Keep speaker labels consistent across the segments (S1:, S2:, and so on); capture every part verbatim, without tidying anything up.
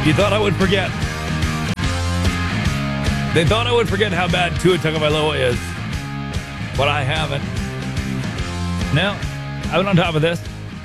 S1: You thought I would forget. They thought I would forget how bad Tua Tagovailoa is, but I haven't. Now, I've been on top of this.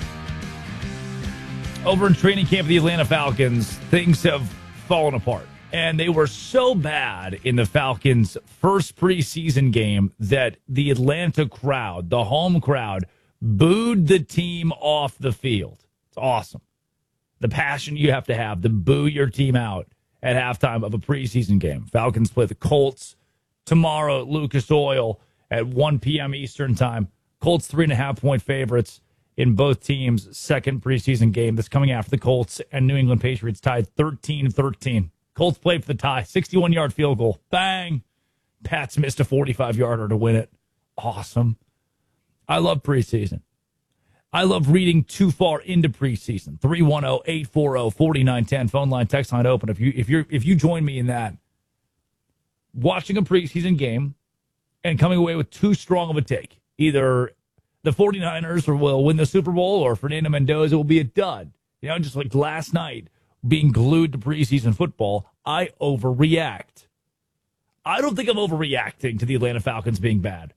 S1: Over in training camp of the Atlanta Falcons, things have fallen apart. And they were so bad in the Falcons' first preseason game that the Atlanta crowd, the home crowd, booed the team off the field. It's awesome. The passion you have to have to boo your team out at halftime of a preseason game. Falcons play the Colts tomorrow at Lucas Oil at one p.m. Eastern time. Colts three and a half point favorites in both teams' second preseason game. That's coming after the Colts and New England Patriots tied thirteen thirteen. Colts played for the tie. sixty-one-yard field goal. Bang. Pats missed a forty-five-yarder to win it. Awesome. I love preseason. I love reading too far into preseason. three one zero, eight four zero, four nine one zero. Phone line, text line open. If you if you if you join me in that, watching a preseason game and coming away with too strong of a take, either the 49ers will win the Super Bowl or Fernando Mendoza will be a dud. You know, just like last night, being glued to preseason football, I overreact. I don't think I'm overreacting to the Atlanta Falcons being bad.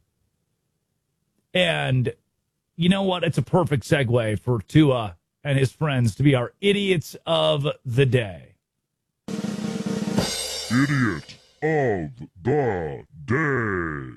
S1: And you know what? It's a perfect segue for Tua and his friends to be our idiots of the day.
S2: Idiot of the day.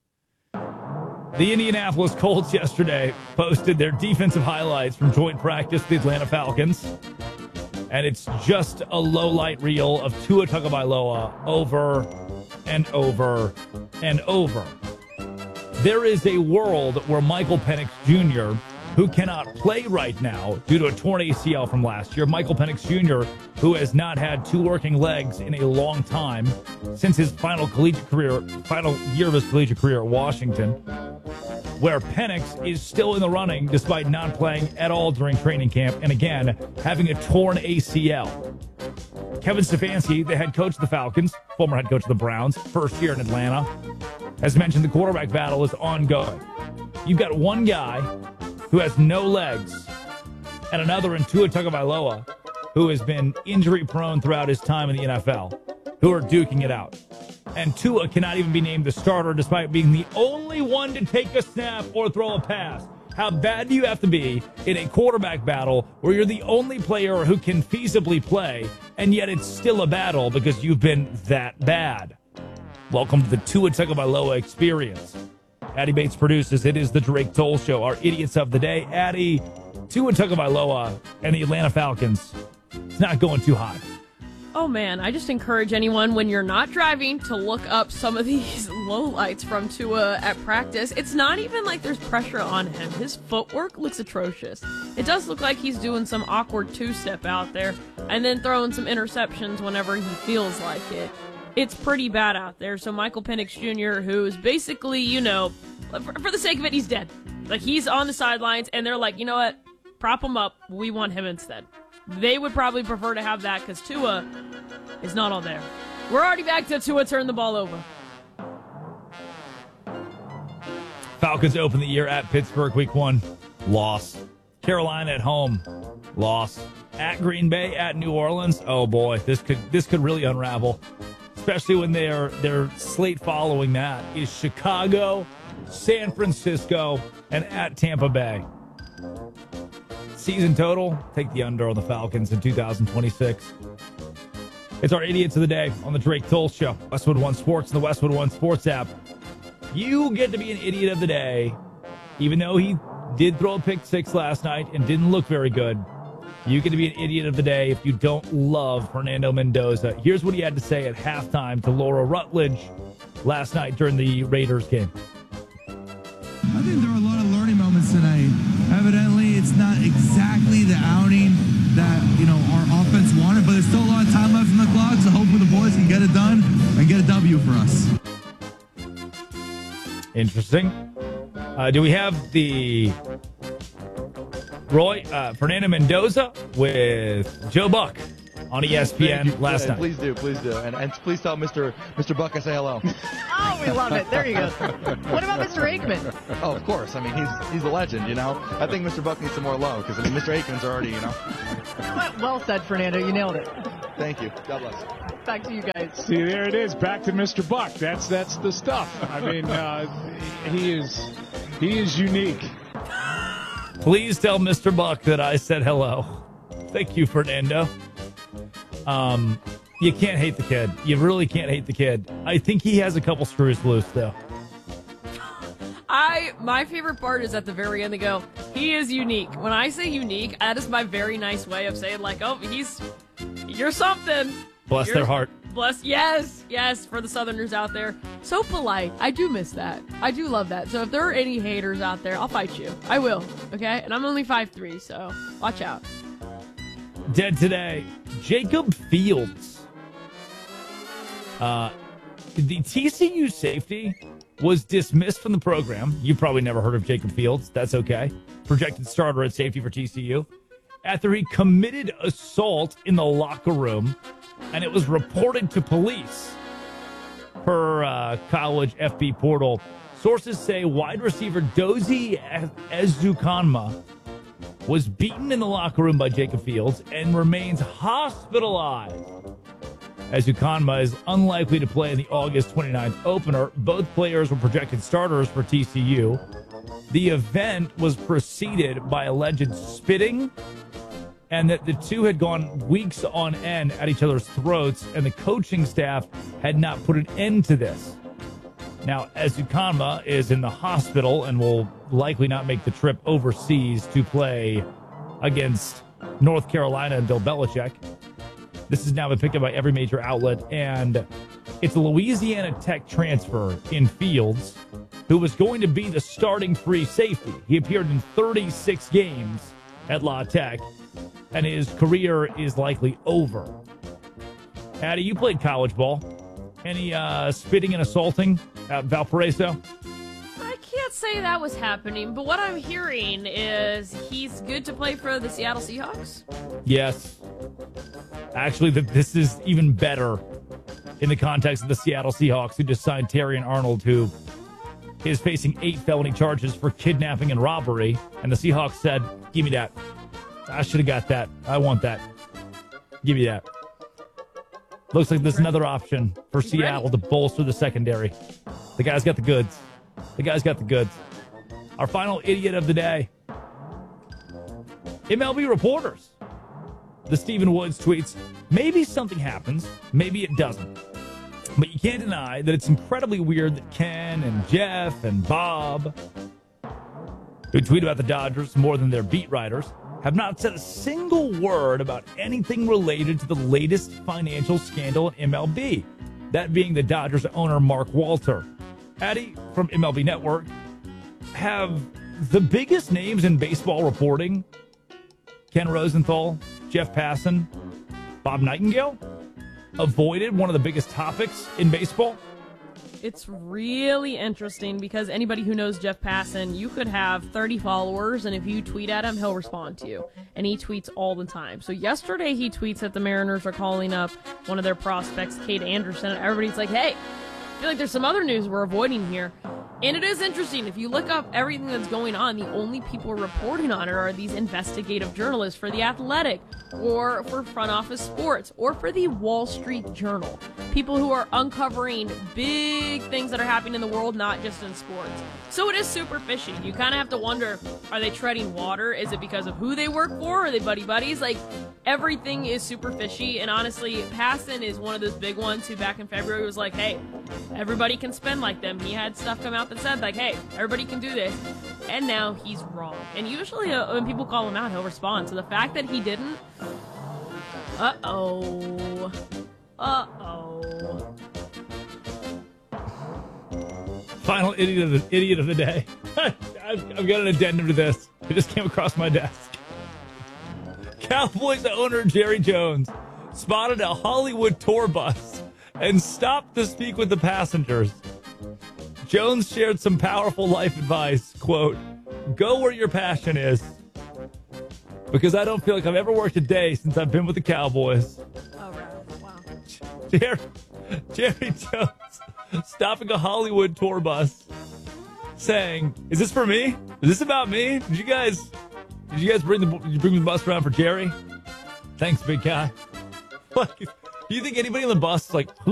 S1: The Indianapolis Colts yesterday posted their defensive highlights from joint practice with the Atlanta Falcons. And it's just a low-light reel of Tua Tagovailoa over and over and over. There is a world where Michael Penix Junior, who cannot play right now due to a torn A C L from last year, Michael Penix Junior, who has not had two working legs in a long time since his final collegiate career, final year of his collegiate career at Washington, where Penix is still in the running despite not playing at all during training camp, and again, having a torn A C L. Kevin Stefanski, the head coach of the Falcons, former head coach of the Browns, first year in Atlanta, has mentioned the quarterback battle is ongoing. You've got one guy who has no legs and another in Tua Tagovailoa who has been injury-prone throughout his time in the N F L, who are duking it out. And Tua cannot even be named the starter despite being the only one to take a snap or throw a pass. How bad do you have to be in a quarterback battle where you're the only player who can feasibly play, and yet it's still a battle because you've been that bad? Welcome to the Tua Tagovailoa experience. Addie Bates produces. It is the Drake Toll Show, our idiots of the day. Addie, Tua Tagovailoa and the Atlanta Falcons, it's not going too hot.
S3: Oh, man, I just encourage anyone, when you're not driving, to look up some of these lowlights from Tua at practice. It's not even like there's pressure on him. His footwork looks atrocious. It does look like he's doing some awkward two-step out there and then throwing some interceptions whenever he feels like it. It's pretty bad out there. So Michael Penix Junior, who is basically, you know, for, for the sake of it, he's dead. Like, he's on the sidelines, and they're like, you know what? Prop him up. We want him instead. They would probably prefer to have that because Tua is not all there. We're already back to Tua turn the ball over.
S1: Falcons open the year at Pittsburgh, week one. Loss. Carolina at home. Loss. At Green Bay, at New Orleans. Oh, boy, this could this could really unravel. Especially when their their slate following that is Chicago, San Francisco, and at Tampa Bay. Season total, take the under on the Falcons in two thousand twenty-six. It's our Idiots of the Day on the Drake Toll Show. Westwood One Sports and the Westwood One Sports app. You get to be an Idiot of the Day, even though he did throw a pick six last night and didn't look very good. You get to be an Idiot of the Day if you don't love Fernando Mendoza. Here's what he had to say at halftime to Laura Rutledge last night during the Raiders game.
S4: I think there were a lot of learning moments tonight. Evidently, it's not exactly the outing that, you know, our offense wanted, but there's still a lot of time left in the clock, so hopefully the boys can get it done and get a W for us.
S1: Interesting. Uh, do we have the Roy uh, Fernando Mendoza with Joe Buck on E S P N
S5: you,
S1: last night?
S5: Please do, please do. And, and please tell Mister Mister Buck I say hello.
S6: Oh, we love it. There you go. What about Mister Aikman?
S5: Oh, of course. I mean, he's he's a legend, you know. I think Mister Buck needs some more love because, I mean, Mister Aikman's already, you know.
S6: Well said, Fernando. You nailed it.
S5: Thank you. God bless.
S6: Back to you guys.
S7: See, there it is. Back to Mister Buck. That's that's the stuff. I mean, uh, he is he is unique.
S1: Please tell Mister Buck that I said hello. Thank you, Fernando. Um, you can't hate the kid. You really can't hate the kid. I think he has a couple screws loose, though.
S3: I my favorite part is at the very end. They go, he is unique. When I say unique, that is my very nice way of saying like, oh, he's you're something.
S1: Bless
S3: You're-
S1: their heart.
S3: Bless, yes, yes, for the Southerners out there. So polite. I do miss that. I do love that. So if there are any haters out there, I'll fight you. I will, okay? And I'm only five three, so watch out.
S1: Dead today, Jacob Fields. Uh, the T C U safety was dismissed from the program. You probably never heard of Jacob Fields. That's okay. Projected starter at safety for T C U. After he committed assault in the locker room, and it was reported to police. Per uh, college F B portal, sources say wide receiver Dozie Ezukanma was beaten in the locker room by Jacob Fields and remains hospitalized. Ezukanma is unlikely to play in the August twenty-ninth opener. Both players were projected starters for T C U. The event was preceded by alleged spitting, and that the two had gone weeks on end at each other's throats, and the coaching staff had not put an end to this. Now, Ezukanma is in the hospital and will likely not make the trip overseas to play against North Carolina and Bill Belichick. This has now been picked up by every major outlet, and it's a Louisiana Tech transfer in Fields, who was going to be the starting free safety. He appeared in thirty-six games at La Tech, and his career is likely over. Addie, you played college ball. Any uh, spitting and assaulting at Valparaiso?
S3: I can't say that was happening, but what I'm hearing is he's good to play for the Seattle Seahawks.
S1: Yes. Actually, the, this is even better in the context of the Seattle Seahawks, who just signed Terrion Arnold, who is facing eight felony charges for kidnapping and robbery. And the Seahawks said, give me that. I should have got that. I want that. Give me that. Looks like there's another option for Seattle to bolster the secondary. The guy's got the goods. The guy's got the goods. Our final idiot of the day. M L B reporters. The Stephen Woods tweets, maybe something happens, maybe it doesn't. But you can't deny that it's incredibly weird that Ken and Jeff and Bob, who tweet about the Dodgers more than their beat writers, have not said a single word about anything related to the latest financial scandal in M L B, that being the Dodgers owner Mark Walter. Addie from M L B Network, have the biggest names in baseball reporting, Ken Rosenthal, Jeff Passan, Bob Nightingale, avoided one of the biggest topics in baseball?
S3: It's really interesting because anybody who knows Jeff Passan, you could have thirty followers, and if you tweet at him, he'll respond to you. And he tweets all the time. So yesterday he tweets that the Mariners are calling up one of their prospects, Kate Anderson, and everybody's like, hey, I feel like there's some other news we're avoiding here. And it is interesting. If you look up everything that's going on, the only people reporting on it are these investigative journalists for The Athletic, or for Front Office Sports, or for the Wall Street Journal. People who are uncovering big things that are happening in the world, not just in sports. So it is super fishy. You kind of have to wonder, are they treading water? Is it because of who they work for? Are they buddy-buddies? Like, everything is super fishy. And honestly, Passan is one of those big ones who back in February was like, hey, everybody can spend like them. He had stuff come out that said, like, hey, everybody can do this. And now he's wrong. And usually uh, when people call him out, he'll respond. So the fact that he didn't, uh-oh. Uh-oh.
S1: Final idiot of the, idiot of the day. I've, I've got an addendum to this. It just came across my desk. Cowboys owner Jerry Jones spotted a Hollywood tour bus and stopped to speak with the passengers. Jones shared some powerful life advice, quote, go where your passion is. Because I don't feel like I've ever worked a day since I've been with the Cowboys.
S3: Oh, right. Wow.
S1: Jerry, Jerry Jones stopping a Hollywood tour bus saying, is this for me? Is this about me? Did you guys, did you guys bring the, did you bring the bus around for Jerry? Thanks, big guy. Like, do you think anybody on the bus is like, who